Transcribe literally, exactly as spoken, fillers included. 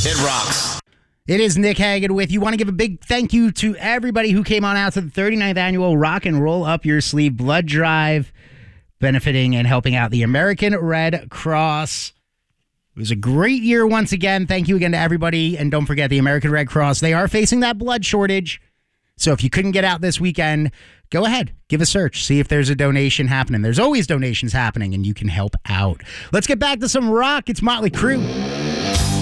It rocks. It is Nick Hagan with you. Want to give a big thank you to everybody who came on out to the thirty-ninth annual Rock and Roll Up Your Sleeve blood drive, benefiting and helping out the American Red Cross. It was a great year once again. Thank you again to everybody. And don't forget the American Red Cross. They are facing that blood shortage. So if you couldn't get out this weekend, go ahead, give a search, see if there's a donation happening. There's always donations happening and you can help out. Let's get back to some rock. It's Motley Crue.